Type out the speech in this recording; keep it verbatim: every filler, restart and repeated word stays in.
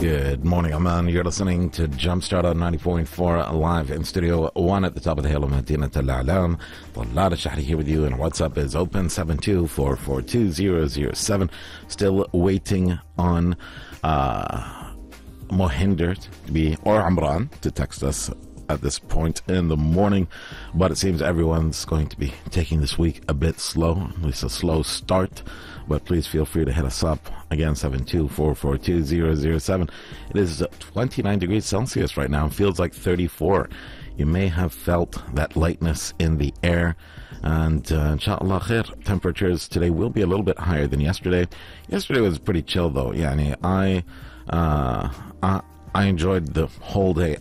Good morning, Aman. You're listening to Jumpstart on ninety point four live in Studio one at the top of the hill of Medina Al Alam. Talal Shahri here with you, and WhatsApp is open seven two four four two zero zero seven. Still waiting on uh, Mohinder to be, or Amran to text us at this point in the morning, but it seems everyone's going to be taking this week a bit slow, at least a slow start. But please feel free to hit us up again, seven two four four two zero zero seven. It is twenty-nine degrees Celsius right now. It feels like thirty-four. You may have felt that lightness in the air, and uh, inshallah khair, temperatures today will be a little bit higher than yesterday. Yesterday was pretty chill though. Yani I uh, I I enjoyed the whole day